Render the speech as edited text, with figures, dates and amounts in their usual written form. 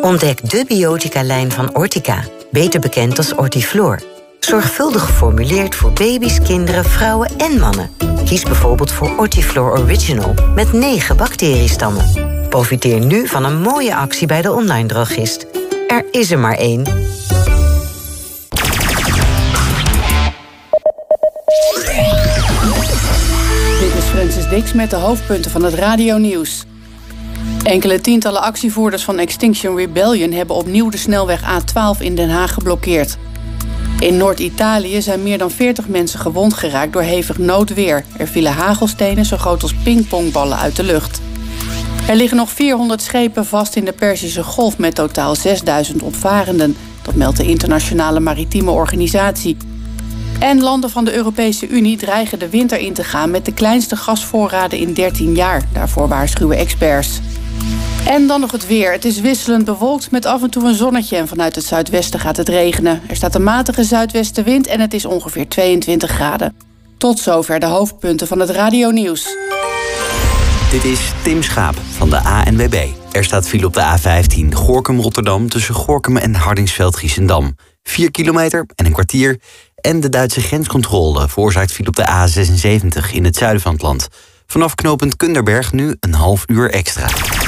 Ontdek de biotica-lijn van Ortica, beter bekend als Ortiflor. Zorgvuldig geformuleerd voor baby's, kinderen, vrouwen en mannen. Kies bijvoorbeeld voor Ortiflor Original met 9 bacteriestammen. Profiteer nu van een mooie actie bij de online drogist. Er is er maar één. Dit is Francis Dix met de hoofdpunten van het radionieuws. Enkele tientallen actievoerders van Extinction Rebellion hebben opnieuw de snelweg A12 in Den Haag geblokkeerd. In Noord-Italië zijn meer dan 40 mensen gewond geraakt door hevig noodweer. Er vielen hagelstenen zo groot als pingpongballen uit de lucht. Er liggen nog 400 schepen vast in de Perzische Golf met totaal 6000 opvarenden. Dat meldt de Internationale Maritieme Organisatie. En landen van de Europese Unie dreigen de winter in te gaan met de kleinste gasvoorraden in 13 jaar. Daarvoor waarschuwen experts. En dan nog het weer. Het is wisselend bewolkt met af en toe een zonnetje en vanuit het zuidwesten gaat het regenen. Er staat een matige zuidwestenwind en het is ongeveer 22 graden. Tot zover de hoofdpunten van het radionieuws. Dit is Tim Schaap van de ANWB. Er staat file op de A15 Gorinchem-Rotterdam tussen Gorinchem en Hardingsveld-Giessendam. 4 kilometer en een kwartier. En de Duitse grenscontrole veroorzaakt file op de A76 in het zuiden van het land. Vanaf knooppunt Kunderberg nu een half uur extra.